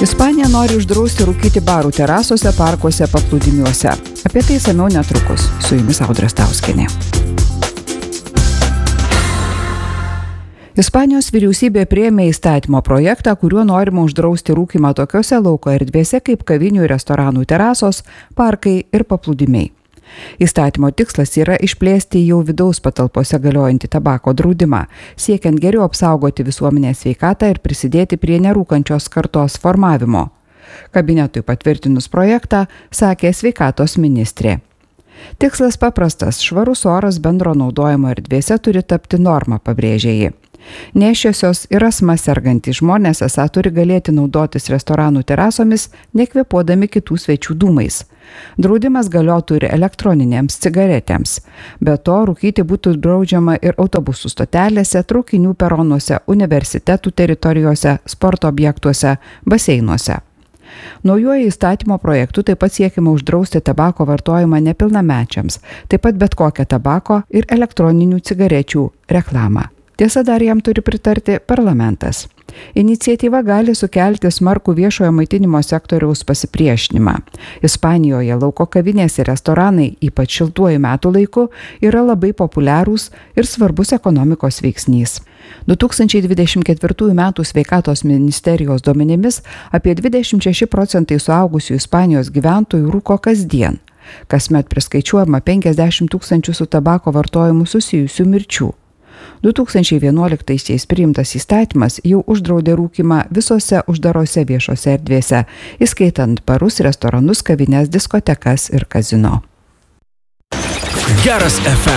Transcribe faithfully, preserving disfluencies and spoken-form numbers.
Ispanija nori uždrausti rūkyti barų terasose, parkuose, paplūdimiuose. Apie tai išsamiau netrukus. Su jumis Audra Stauskienė. Ispanijos vyriausybė priėmė įstatymo projektą, kuriuo norima uždrausti rūkymą tokiose lauko erdvėse kaip kavinių ir restoranų terasos, parkai ir paplūdimiai. Įstatymo tikslas yra išplėsti jau vidaus patalpose galiojantį tabako draudimą, siekiant geriau apsaugoti visuomenės sveikatą ir prisidėti prie nerūkančios kartos formavimo. Kabinetui patvirtinus projektą, sakė sveikatos ministrė. Tikslas paprastas – švarus oras bendro naudojimo erdvėse turi tapti norma, pabrėžė ji. Nėščiosios ir asma sergantys žmonės esą turi galėti naudotis restoranų terasomis, nekvėpuodami kitų svečių dūmais. Draudimas galiotų ir elektroninėms cigaretėms. Be to, rūkyti būtų draudžiama ir autobusų stotelėse, traukinių peronuose, universitetų teritorijose, sporto objektuose, baseinuose. Naujuoju įstatymo projektu taip pat siekiama uždrausti tabako vartojimą nepilnamečiams, taip pat bet kokią tabako ir elektroninių cigarečių reklamą. Tiesa, dar jam turi pritarti parlamentas. Iniciatyva gali sukelti smarkų viešojo maitinimo sektoriaus pasipriešinimą. Ispanijoje lauko kavinės ir restoranai, ypač šiltuoju metų laiku, yra labai populiarūs ir svarbus ekonomikos veiksnys. du tūkstančiai dvidešimt ketvirtųjų metų sveikatos ministerijos duomenimis apie dvidešimt šeši procentai suaugusių Ispanijos gyventojų rūko kasdien. Kasmet priskaičiuojama penkiasdešimt tūkstančių su tabako vartojimu susijusių mirčių. du tūkstančiai vienuoliktaisiais priimtas įstatymas jau uždraudė rūkymą visose uždarose viešose erdvėse, įskaitant barus, restoranus, kavines, diskotekas ir kazino. Geras F M.